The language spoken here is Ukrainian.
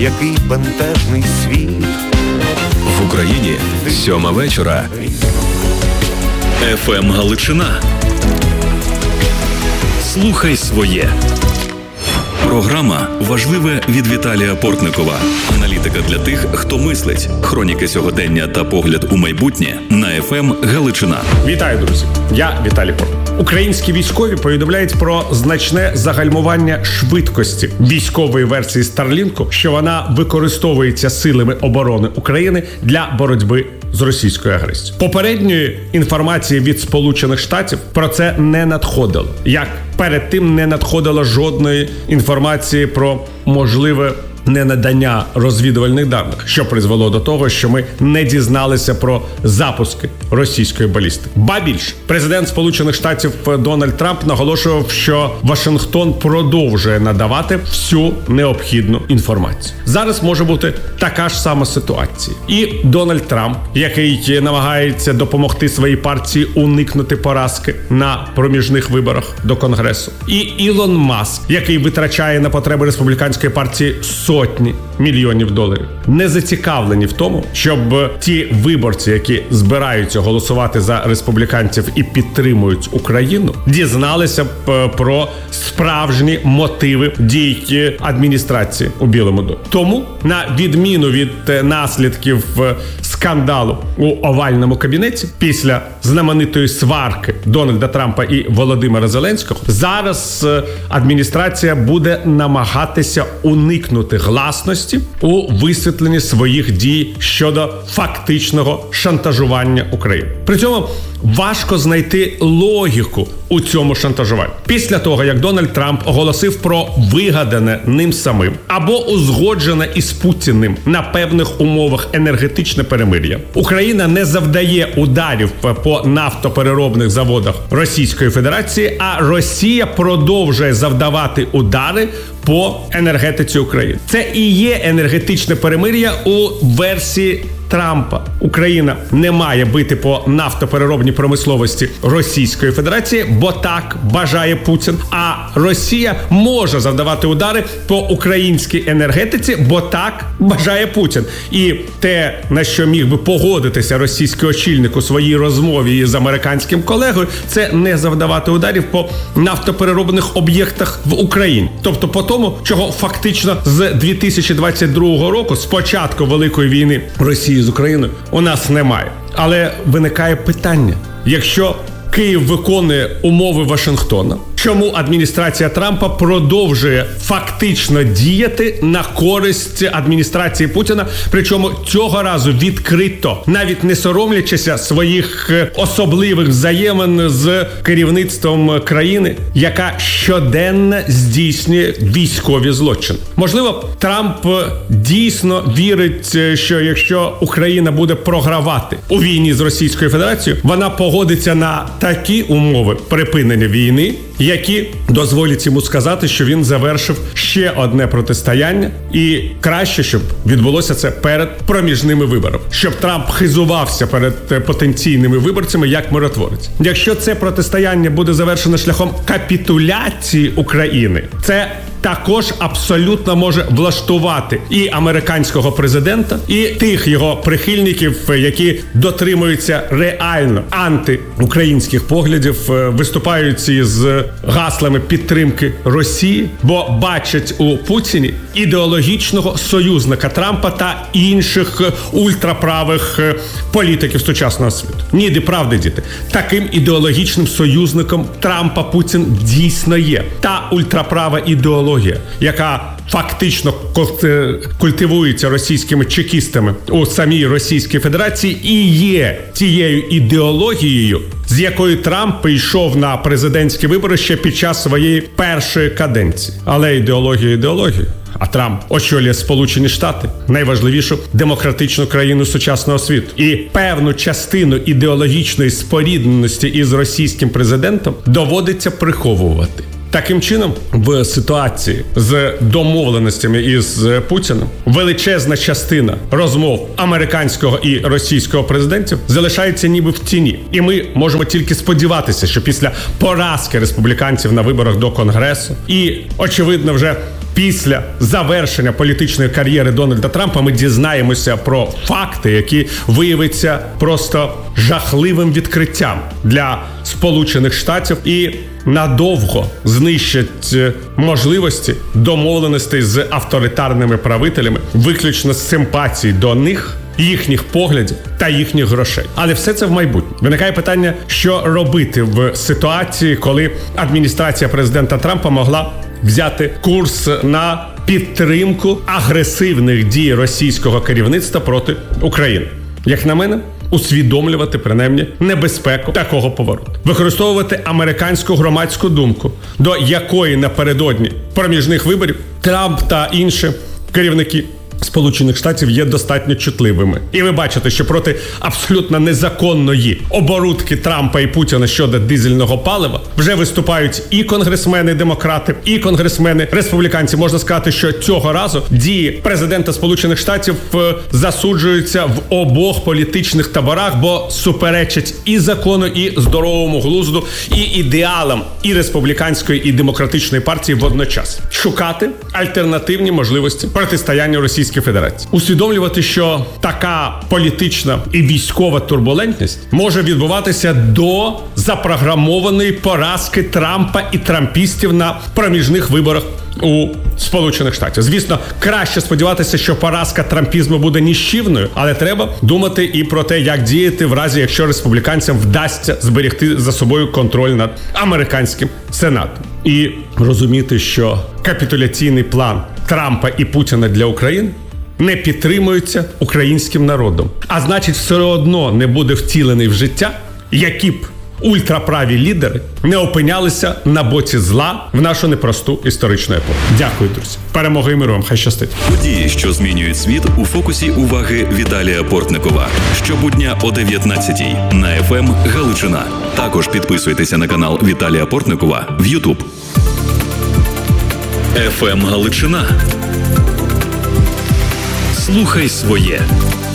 який бентежний світ. В Україні 7 вечора. ФМ Галичина. Слухай своє. Програма «Важливе» від Віталія Портникова. Аналітика для тих, хто мислить. Хроніки сьогодення та погляд у майбутнє на ФМ Галичина. Вітаю, друзі! Я Віталій Портников. Українські військові повідомляють про значне загальмування швидкості військової версії Старлінку, що вона використовується силами оборони України для боротьби з російською агресією. Попередньої інформації від Сполучених Штатів про це не надходило. Як перед тим не надходило жодної інформації про можливе ненадання розвідувальних даних, що призвело до того, що ми не дізналися про запуски російської балістики. Ба більше, президент Сполучених Штатів Дональд Трамп наголошував, що Вашингтон продовжує надавати всю необхідну інформацію. Зараз може бути така ж сама ситуація. І Дональд Трамп, який намагається допомогти своїй партії уникнути поразки на проміжних виборах до Конгресу, і Ілон Маск, який витрачає на потреби республіканської партії сотні мільйонів доларів, не зацікавлені в тому, щоб ті виборці, які збираються голосувати за республіканців і підтримують Україну, дізналися про справжні мотиви дій адміністрації у Білому домі. Тому, на відміну від наслідків скандалу у овальному кабінеті після знаменитої сварки Дональда Трампа і Володимира Зеленського, зараз адміністрація буде намагатися уникнути гласності у висвітленні своїх дій щодо фактичного шантажування України. При цьому важко знайти логіку у цьому шантажуванні. Після того, як Дональд Трамп оголосив про вигадане ним самим або узгоджене із Путіним на певних умовах енергетичне перемир'я, Україна не завдає ударів по нафтопереробних заводах Російської Федерації, а Росія продовжує завдавати удари по енергетиці України. Це і є енергетичне перемир'я у версії Трампа. Україна не має бити по нафтопереробній промисловості Російської Федерації, бо так бажає Путін. А Росія може завдавати удари по українській енергетиці, бо так бажає Путін. І те, на що міг би погодитися російський очільник у своїй розмові з американським колегою, це не завдавати ударів по нафтопереробних об'єктах в Україні. Тобто по тому, чого фактично з 2022 року, з початку Великої війни Росії з Україною, у нас немає. Але виникає питання: якщо Київ виконує умови Вашингтона, чому адміністрація Трампа продовжує фактично діяти на користь адміністрації Путіна, причому цього разу відкрито, навіть не соромлячися своїх особливих взаємин з керівництвом країни, яка щоденно здійснює військові злочини. Можливо, Трамп дійсно вірить, що якщо Україна буде програвати у війні з Російською Федерацією, вона погодиться на такі умови припинення війни, які дозволять йому сказати, що він завершив ще одне протистояння, і краще, щоб відбулося це перед проміжними виборами, щоб Трамп хизувався перед потенційними виборцями як миротворець. Якщо це протистояння буде завершено шляхом капітуляції України, це також абсолютно може влаштувати і американського президента, і тих його прихильників, які дотримуються реально антиукраїнських поглядів, виступають із гаслами підтримки Росії, бо бачать у Путіні ідеологічного союзника Трампа та інших ультраправих політиків сучасного світу. Ні, правди, діти. Таким ідеологічним союзником Трампа Путін дійсно є. Та ультраправа ідеологія, яка фактично культивується російськими чекістами у самій Російській Федерації, і є тією ідеологією, з якою Трамп прийшов на президентські вибори ще під час своєї першої каденції. Але ідеологія. А Трамп очолює Сполучені Штати, найважливішу демократичну країну сучасного світу. І певну частину ідеологічної спорідненості із російським президентом доводиться приховувати. Таким чином, в ситуації з домовленостями із Путіним величезна частина розмов американського і російського президентів залишається ніби в тіні. І ми можемо тільки сподіватися, що після поразки республіканців на виборах до Конгресу і, очевидно, вже після завершення політичної кар'єри Дональда Трампа ми дізнаємося про факти, які виявляться просто жахливим відкриттям для Сполучених Штатів і надовго знищать можливості домовленостей з авторитарними правителями, виключно з симпатії до них, їхніх поглядів та їхніх грошей. Але все це в майбутньому. Виникає питання, що робити в ситуації, коли адміністрація президента Трампа могла взяти курс на підтримку агресивних дій російського керівництва проти України. Як на мене, усвідомлювати, принаймні, небезпеку такого повороту. Використовувати американську громадську думку, до якої напередодні проміжних виборів Трамп та інші керівники Сполучених Штатів є достатньо чутливими. І ви бачите, що проти абсолютно незаконної оборудки Трампа і Путіна щодо дизельного палива вже виступають і конгресмени-демократи, і конгресмени-республіканці. Можна сказати, що цього разу дії президента Сполучених Штатів засуджуються в обох політичних таборах, бо суперечать і закону, і здоровому глузду, і ідеалам і республіканської, і демократичної партії водночас. Шукати альтернативні можливості протистояння Російській Федерації. Усвідомлювати, що така політична і військова турбулентність може відбуватися до запрограмованої поразки Трампа і трампістів на проміжних виборах у Сполучених Штатів. Звісно, краще сподіватися, що поразка трампізму буде ніщівною, але треба думати і про те, як діяти в разі, якщо республіканцям вдасться зберегти за собою контроль над американським Сенатом. І розуміти, що капітуляційний план Трампа і Путіна для України не підтримується українським народом. А значить, все одно не буде втілений в життя, які б ультраправі лідери не опинялися на боці зла в нашу непросту історичну епоху. Дякую, друзі. Перемоги і миру вам. Хай щастить. Події, що змінюють світ, у фокусі уваги Віталія Портникова. Щобудня о 19-й на ФМ Галичина. Також підписуйтеся на канал Віталія Портникова в YouTube. ФМ Галичина. Слухай своє.